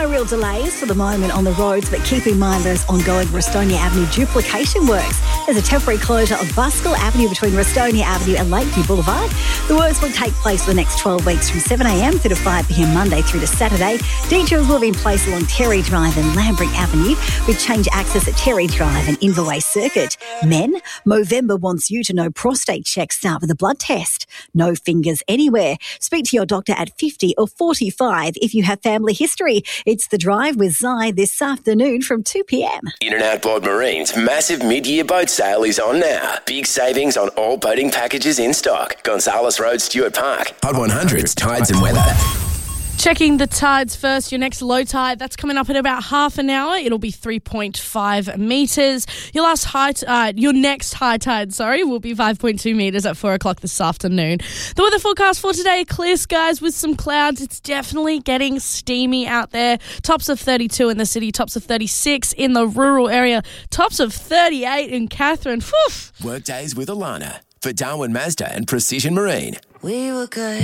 No real delays for the moment on the roads, but keep in mind those ongoing Restonia Avenue duplication works. There's a temporary closure of Buskill Avenue between Restonia Avenue and Lakeview Boulevard. The works will take place for the next 12 weeks from 7am through to 5pm Monday through to Saturday. Detours will be in place along Terry Drive and Lambrick Avenue with change access at Terry Drive and Inverway Circuit. Men, Movember wants you to know prostate checks start with a blood test. No fingers anywhere. Speak to your doctor at 50 or 45 if you have family history. It's The Drive with Zai this afternoon from 2pm. In and Outboard Marine's massive mid-year boat sale is on now. Big savings on all boating packages in stock. Gonzales Road, Stuart Park. Hot 100's Tides and Weather. Checking the tides first. Your next low tide, that's coming up in about half an hour. It'll be 3.5 metres. Your next high tide, will be 5.2 metres at 4 o'clock this afternoon. The weather forecast for today, clear skies with some clouds. It's definitely getting steamy out there. Tops of 32 in the city, tops of 36 in the rural area, tops of 38 in Catherine. Whew. Workdays with Alana for Darwin Mazda and Precision Marine. We were good.